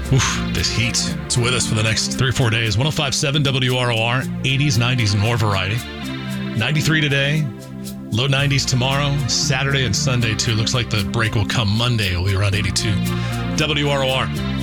Oof, this heat. It's with us for the next 3 or 4 days. 105.7 WROR, 80s, 90s, and more variety. 93 today, low 90s tomorrow, Saturday and Sunday too. Looks like the break will come Monday. It'll be around 82. WROR.